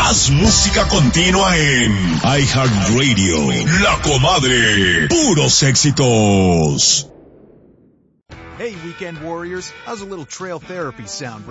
Más música continua en iHeartRadio. La Comadre. Puros éxitos. Hey, weekend warriors. How's a little trail therapy sound?